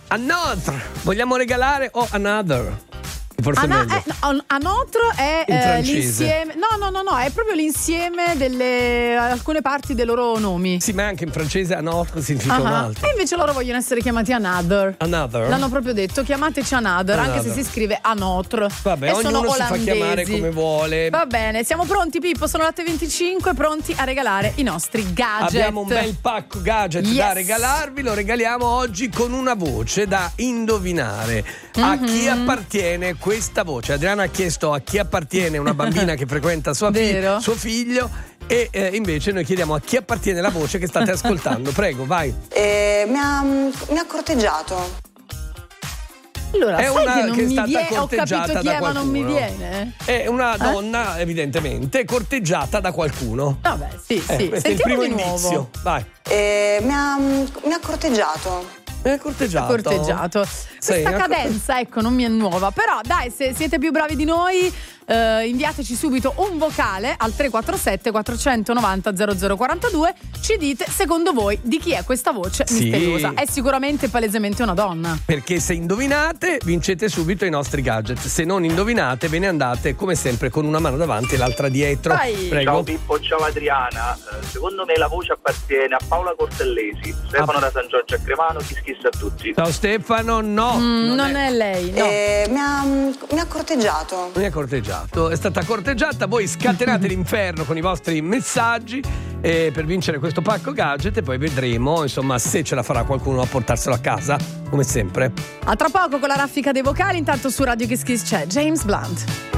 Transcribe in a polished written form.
Another. Vogliamo regalare o another? Forse è meglio. Another è l'insieme. No, è proprio l'insieme delle alcune parti dei loro nomi. Sì, ma anche in francese another significa un altro. E invece loro vogliono essere chiamati another. L'hanno proprio detto, chiamateci another. Anche se si scrive another. Vabbè, ognuno si fa chiamare come vuole. Va bene, siamo pronti, Pippo, sono le 8:25, pronti a regalare i nostri gadget. Abbiamo un bel pacco gadget da regalarvi, lo regaliamo oggi con una voce da indovinare. A chi appartiene questa voce? Adriana ha chiesto a chi appartiene una bambina che frequenta suo figlio e invece noi chiediamo a chi appartiene la voce che state ascoltando. Prego, vai. Mi ha corteggiato. Allora, è una che è stata ho capito chi è, ma non mi viene. È una donna, evidentemente, corteggiata da qualcuno. Vabbè, sì. Questo è il primo indizio. Vai. Mi ha corteggiato. Corteggiato. Questa cadenza, ecco, non mi è nuova. Però dai, se siete più bravi di noi, inviateci subito un vocale al 347 490 0042. Ci dite, secondo voi, di chi è questa voce misteriosa? È sicuramente palesemente una donna. Perché se indovinate, vincete subito i nostri gadget. Se non indovinate, ve ne andate come sempre con una mano davanti e l'altra dietro. Prego. Ciao Pippo, ciao Adriana. Secondo me la voce appartiene a Paola Cortellesi, Stefano da San Giorgio a Cremano, a tutti. Ciao Stefano, no. Non è lei, no. Mi ha corteggiato. È stata corteggiata. Voi scatenate l'inferno con i vostri messaggi per vincere questo pacco gadget e poi vedremo, insomma, se ce la farà qualcuno a portarselo a casa, come sempre. A tra poco con la raffica dei vocali. Intanto su Radio Kiss Kiss c'è James Blunt.